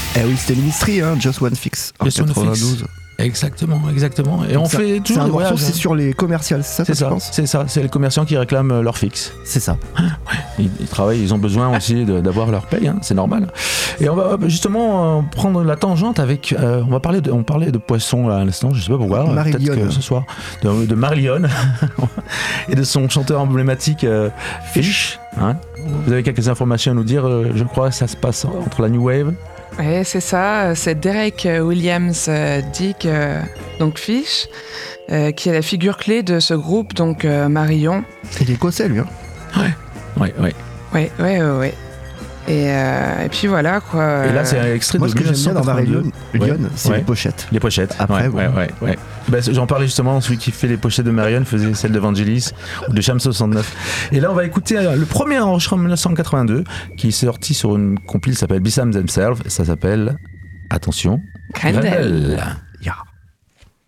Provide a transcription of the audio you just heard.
Eh oui, c'était Ministry, hein, Just One Fix en Just One 92. Fix. Exactement. Et on fait toujours c'est un des morceau, voyages. c'est sur les commerciales, c'est ça, C'est ça, c'est ça. C'est les commerçants qui réclament leur fixe. C'est ça. Ils travaillent, ils ont besoin aussi d'avoir leur paye, hein, c'est normal. Et on va justement prendre la tangente avec. On parlait de poissons là, à l'instant, je sais pas pourquoi. Marillion. Peut-être que ce soir. De Marillion et de son chanteur emblématique Fish. Hein. Vous avez quelques informations à nous dire, je crois, ça se passe entre la New Wave. Oui, c'est ça. C'est Derek Williams Dick, donc Fish, qui est la figure clé de ce groupe, donc Marillion. Il est écossais, lui. Hein. Ouais. Ouais. Et puis voilà, quoi. Et là, c'est un extrait Moi, de ce que j'aime bien dans 1982. Marillion, c'est les pochettes. Les pochettes. Après, ouais. Ben, j'en parlais justement, celui qui fait les pochettes de Marion faisait celle de Vangelis ou de Shams 69. Et là, on va écouter le premier enregistrement en 1982 qui est sorti sur une compile qui s'appelle Bissam Themselves. Et ça s'appelle, attention, Grendel. Grendel. Yeah.